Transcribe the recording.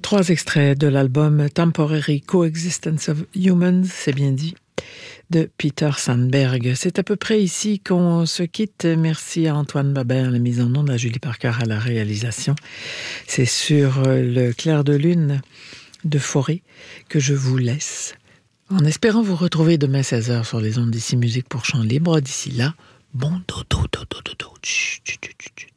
Trois extraits de l'album Temporary Coexistence of Humans, c'est bien dit, de Peter Sandberg. C'est à peu près ici qu'on se quitte. Merci à Antoine Babert, la mise en onde, à Julie Parker à la réalisation. C'est sur le clair de lune de Forêt que je vous laisse, en espérant vous retrouver demain 16h sur les ondes d'Ici Musique pour Chant Libre. D'ici là, bon dodo, dodo, dodo. Chut, chut, chut, chut.